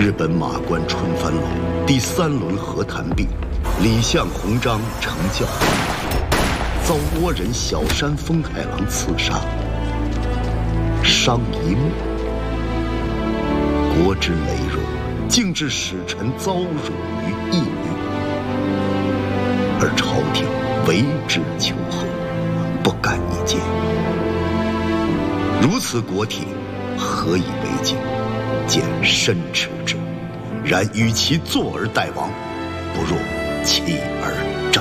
日本马关春帆楼第3轮和谈毕，李相弘章成教，遭倭人小山丰太郎刺杀，伤一目。国之羸弱，竟致使臣遭辱于一隅，而朝廷为之求和，不敢一见。如此国体，何以为镜？见深耻之。然与其坐而待亡，不若弃而